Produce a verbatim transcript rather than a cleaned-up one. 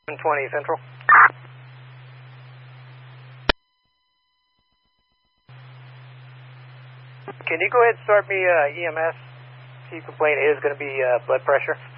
one twenty Central. Can you go ahead and start me uh, E M S? See, complaint is going to be uh, blood pressure.